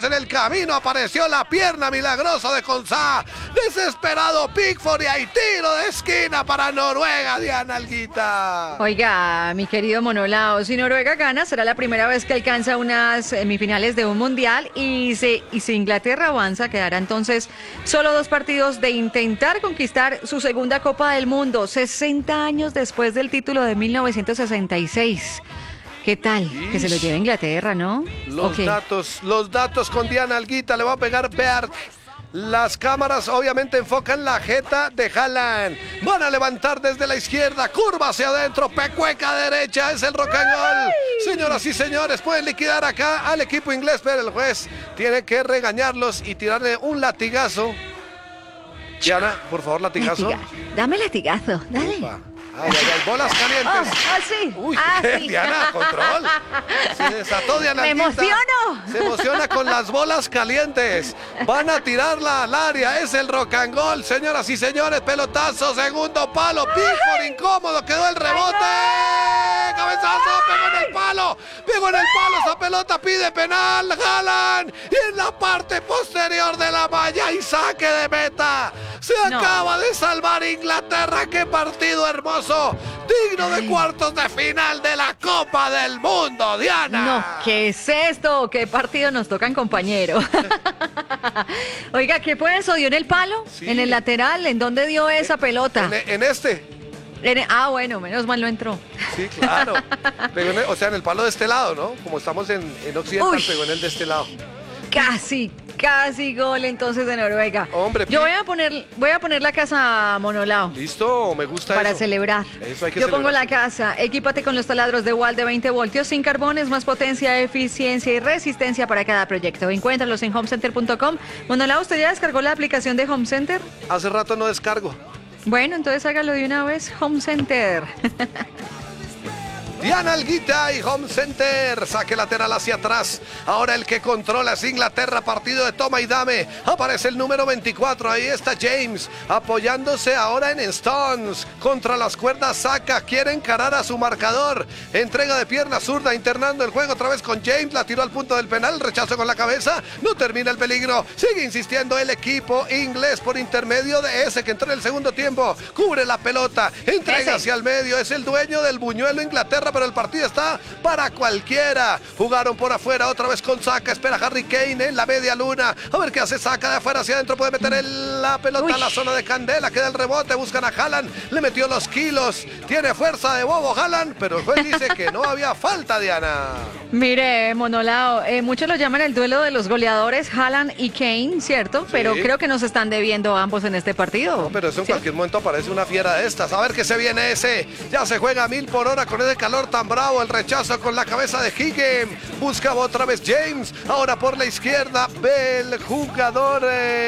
en el camino apareció la pierna milagrosa de Konsa. Desesperado Pickford y hay tiro de esquina para Noruega, Diana Alguita. Oiga, mi querido Monolao, si Noruega gana, será la primera vez que alcanza unas semifinales de un mundial y si Inglaterra avanza, quedará entonces solo 2 partidos de intentar conquistar su segunda Copa del Mundo, 60 años después del título de 1966. ¿Qué tal? Ish. Que se lo lleve Inglaterra, ¿no? Los datos con Diana Alguita, le va a pegar Berg. Las cámaras obviamente enfocan la jeta de Haaland. Van a levantar desde la izquierda, curva hacia adentro, pecueca derecha, es el rock and roll. Señoras y señores, pueden liquidar acá al equipo inglés, pero el juez tiene que regañarlos y tirarle un latigazo. Diana, por favor, latigazo. Dame latigazo, dale. Upa. Ay, ay, ay, bolas calientes. Sí. Uy, Sí. Diana, control. Se desató Diana Me Alguita. emociono. Se emociona con las bolas calientes. Van a tirarla al área. Es el rock and roll, señoras y señores. Pelotazo, segundo palo. Pickford incómodo. Quedó el rebote. Cabezazo, pegó en el palo. Pegó en el palo. Esa pelota pide penal. Haaland. Y en la parte posterior de la malla y saque de meta. Se acaba de salvar Inglaterra. ¡Qué partido hermoso! Digno de cuartos de final de la Copa del Mundo, Diana. No, ¿qué es esto? ¿Qué partido nos tocan, compañero? Oiga, ¿qué fue eso? ¿Dio en el palo? Sí. ¿En el lateral? ¿En dónde dio esa pelota? En este. Bueno, menos mal no entró. Sí, claro. Pegó o sea, en el palo de este lado, ¿no? Como estamos en Occidental, Uy. pegó en el de este lado. Casi gol entonces de Noruega. Hombre, yo voy a poner la casa a Monolao. Listo, me gusta Para eso. celebrar. Eso hay que Yo celebrar. pongo la casa. Equípate con los taladros de Wall de 20 voltios sin carbones, más potencia, eficiencia y resistencia para cada proyecto. Encuéntralos en homecenter.com. Monolao, ¿usted ya descargó la aplicación de Home Center? Hace rato no descargo. Bueno, entonces hágalo de una vez. Home Center. Diana Alguita y Home Center. Saque lateral hacia atrás. Ahora el que controla es Inglaterra. Partido de toma y dame. Aparece el número 24. Ahí está James. Apoyándose ahora en Stones. Contra las cuerdas saca. Quiere encarar a su marcador. Entrega de pierna zurda. Internando el juego otra vez con James. La tiró al punto del penal. Rechazo con la cabeza. No termina el peligro. Sigue insistiendo el equipo inglés por intermedio de ese que entró en el segundo tiempo. Cubre la pelota. Entrega hacia el medio. Es el dueño del buñuelo Inglaterra. Pero el partido está para cualquiera. Jugaron por afuera otra vez con Saka. Espera Harry Kane en la media luna. A ver qué hace Saka de afuera hacia adentro. Puede meter la pelota a la zona de Candela. Queda el rebote. Buscan a Haaland. Le metió los kilos. Tiene fuerza de bobo Haaland. Pero el juez dice que no había falta, Diana. Mire, Monolao, muchos lo llaman el duelo de los goleadores Haaland y Kane, ¿cierto? Sí. Pero creo que nos están debiendo ambos en este partido. No, pero eso en ¿Sí? cualquier momento aparece una fiera de estas. A ver qué se viene ese. Ya se juega a 1000 por hora con ese calor tan bravo. El rechazo con la cabeza de Higgins. Busca otra vez James. Ahora por la izquierda ve el jugador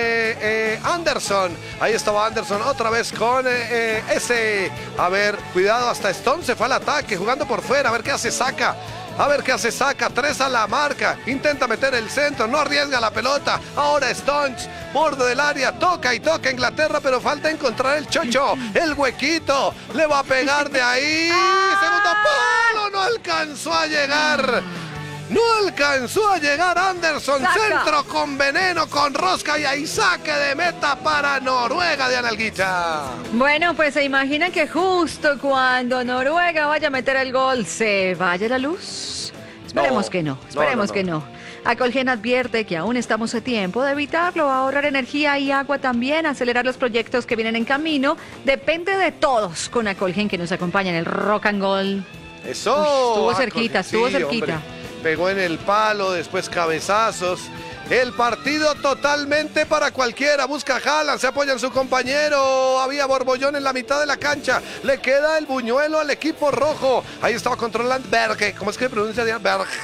Anderson. Ahí estaba Anderson otra vez con ese. A ver, cuidado, hasta Stone se fue al ataque jugando por fuera. A ver qué hace Saka. A ver qué hace Saka, 3 a la marca, intenta meter el centro, no arriesga la pelota, ahora Stones, borde del área, toca y toca Inglaterra, pero falta encontrar el chocho, el huequito, le va a pegar de ahí, segundo palo, no alcanzó a llegar. No alcanzó a llegar Anderson, Saka. Centro con veneno, con rosca y ahí saque de meta para Noruega de Analguita. Bueno, pues se imaginan que justo cuando Noruega vaya a meter el gol, ¿se vaya la luz? Esperemos que no, esperemos que no. Acolgen advierte que aún estamos a tiempo de evitarlo, ahorrar energía y agua también, acelerar los proyectos que vienen en camino. Depende de todos con Acolgen que nos acompaña en el Rock and Roll. Eso. Estuvo cerquita, Sí, estuvo cerquita. Hombre. Pegó en el palo, después cabezazos. El partido totalmente para cualquiera. Busca a Haaland, se apoya en su compañero. Había borbollón en la mitad de la cancha. Le queda el buñuelo al equipo rojo. Ahí estaba controlando Berg. ¿Cómo es que pronuncia Diana?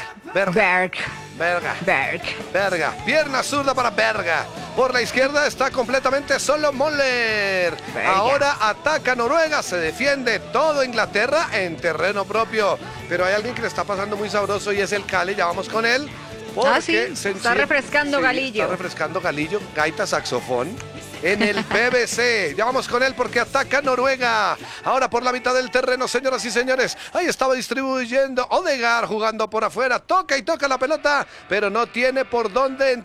Berga. Pierna zurda para Berga. Por la izquierda está completamente solo Moller. Ahora ataca Noruega. Se defiende todo Inglaterra en terreno propio. Pero hay alguien que le está pasando muy sabroso y es el Cali. Ya vamos con él. Sí, está refrescando Galillo. Está refrescando Galillo, gaita, saxofón. En el PVC, ya vamos con él porque ataca Noruega. Ahora por la mitad del terreno, señoras y señores. Ahí estaba distribuyendo Odegaard jugando por afuera. Toca y toca la pelota, pero no tiene por dónde